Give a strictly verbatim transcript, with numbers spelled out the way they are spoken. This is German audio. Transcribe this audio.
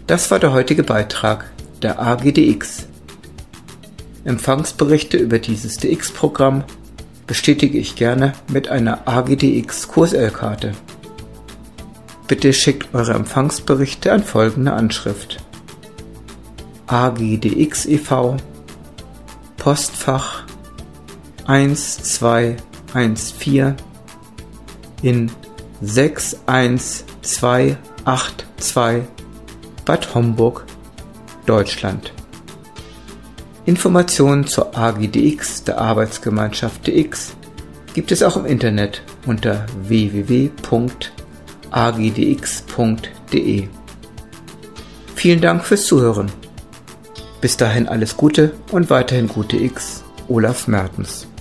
Das war der heutige Beitrag der A G D X. Empfangsberichte über dieses D X-Programm bestätige ich gerne mit einer A G D X Q S L-Karte. Bitte schickt eure Empfangsberichte an folgende Anschrift: A G D X e V, Postfach eins zwei eins vier in sechs eins zwei acht zwei Bad Homburg, Deutschland. Informationen zur A G D X, der Arbeitsgemeinschaft D X, gibt es auch im Internet unter w w w punkt a g d x punkt d e. Vielen Dank fürs Zuhören. Bis dahin alles Gute und weiterhin gute X, Olaf Mertens.